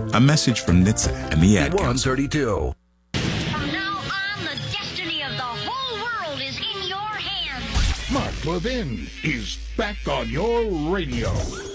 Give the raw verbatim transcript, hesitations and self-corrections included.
A message from N H T S A and the Ad one Council. thirty-two. From now on, the destiny of the whole world is in your hands. Mark Levin is back on your radio.